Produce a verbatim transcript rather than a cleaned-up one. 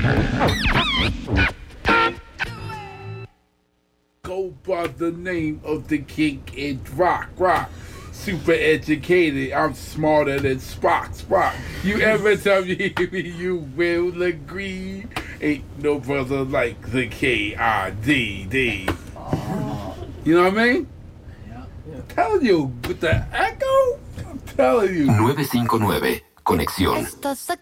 Go by the name of the king in rock, rock. Super educated, I'm smarter than Spock, Spock. You ever tell me you will agree? Ain't no brother like the K I D D. You know what I mean? I'm telling you, with the echo, I'm telling you. nueve cinco nueve, Conexión. Estás